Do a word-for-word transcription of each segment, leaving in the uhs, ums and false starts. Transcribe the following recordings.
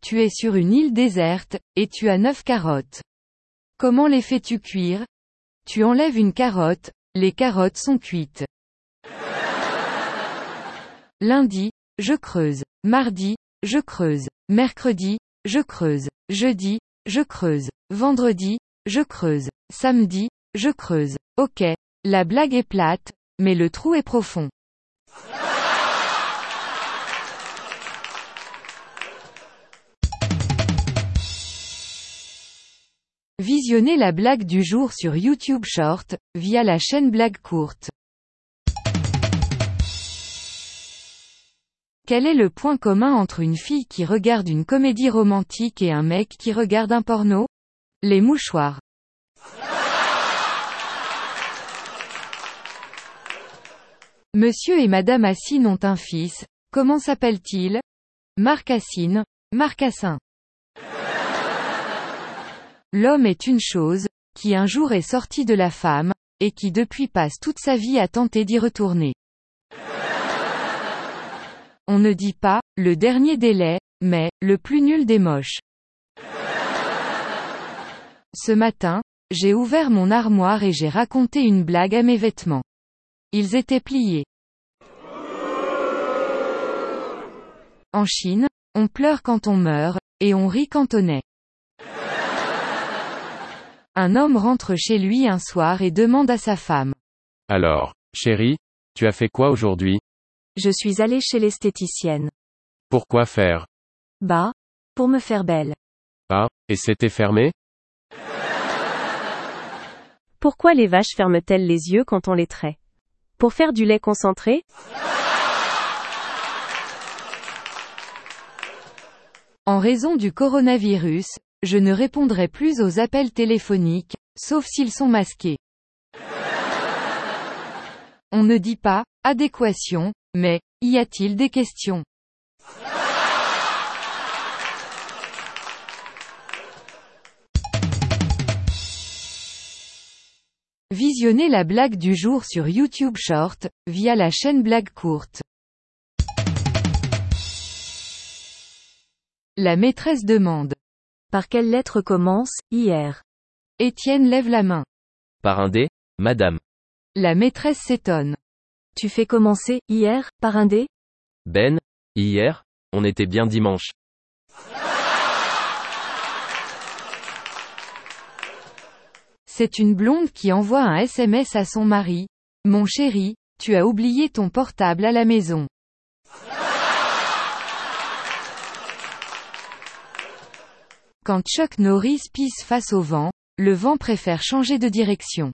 Tu es sur une île déserte, et tu as neuf carottes. Comment les fais-tu cuire? Tu enlèves une carotte, les carottes sont cuites. Lundi, je creuse. Mardi, je creuse. Mercredi, je creuse. Jeudi, je creuse. Vendredi, je creuse. Samedi, je creuse. Ok, la blague est plate, mais le trou est profond. Visionnez la blague du jour sur YouTube Short, via la chaîne Blague Courte. Quel est le point commun entre une fille qui regarde une comédie romantique et un mec qui regarde un porno? Les mouchoirs. Monsieur et Madame Assine ont un fils, comment s'appelle-t-il? Marc Assine, Marcassin. L'homme est une chose, qui un jour est sorti de la femme, et qui depuis passe toute sa vie à tenter d'y retourner. On ne dit pas, le dernier délai, mais, le plus nul des moches. Ce matin, j'ai ouvert mon armoire et j'ai raconté une blague à mes vêtements. Ils étaient pliés. En Chine, on pleure quand on meurt, et on rit quand on naît. Un homme rentre chez lui un soir et demande à sa femme. Alors, chérie, tu as fait quoi aujourd'hui? Je suis allée chez l'esthéticienne. Pourquoi faire? Bah, pour me faire belle. Ah, et c'était fermé? Pourquoi les vaches ferment-elles les yeux quand on les traite? Pour faire du lait concentré? En raison du coronavirus, je ne répondrai plus aux appels téléphoniques, sauf s'ils sont masqués. On ne dit pas, adéquation, mais, y a-t-il des questions? Visionnez la blague du jour sur YouTube Short, via la chaîne Blague Courte. La maîtresse demande. Par quelle lettre commence, hier? Étienne lève la main. Par un D, madame. La maîtresse s'étonne. Tu fais commencer, hier, par un D? Ben, hier, on était bien dimanche. C'est une blonde qui envoie un S M S à son mari. Mon chéri, tu as oublié ton portable à la maison. Quand Chuck Norris pisse face au vent, le vent préfère changer de direction.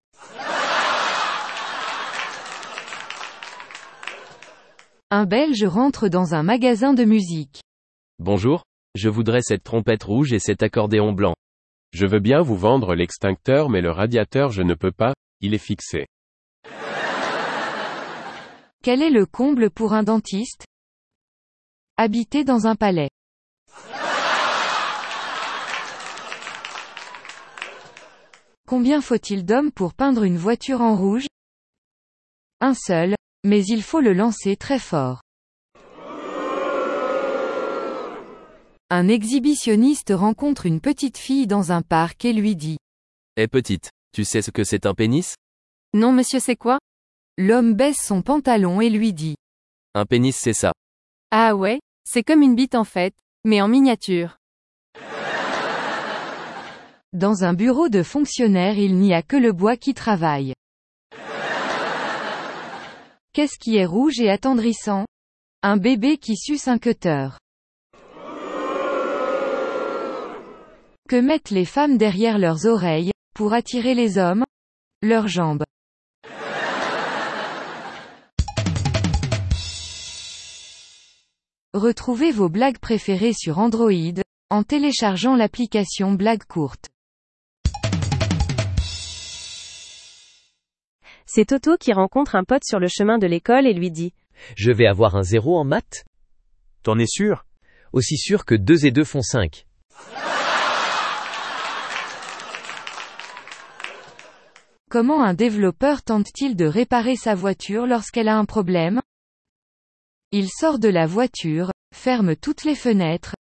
Un Belge rentre dans un magasin de musique. Bonjour, je voudrais cette trompette rouge et cet accordéon blanc. Je veux bien vous vendre l'extincteur mais le radiateur je ne peux pas, il est fixé. Quel est le comble pour un dentiste? Habiter dans un palais. Combien faut-il d'hommes pour peindre une voiture en rouge? Un seul, mais il faut le lancer très fort. Un exhibitionniste rencontre une petite fille dans un parc et lui dit. Eh petite, tu sais ce que c'est un pénis? Non monsieur, c'est quoi? L'homme baisse son pantalon et lui dit. Un pénis c'est ça. Ah ouais, c'est comme une bite en fait, mais en miniature. Dans un bureau de fonctionnaire il n'y a que le bois qui travaille. Qu'est-ce qui est rouge et attendrissant? Un bébé qui suce un cutter. Que mettent les femmes derrière leurs oreilles, pour attirer les hommes? Leurs jambes. Retrouvez vos blagues préférées sur Android, en téléchargeant l'application Blague Courte. C'est Toto qui rencontre un pote sur le chemin de l'école et lui dit. Je vais avoir un zéro en maths? T'en es sûr? Aussi sûr que deux et deux font cinq. Comment un développeur tente-t-il de réparer sa voiture lorsqu'elle a un problème? Il sort de la voiture, ferme toutes les fenêtres,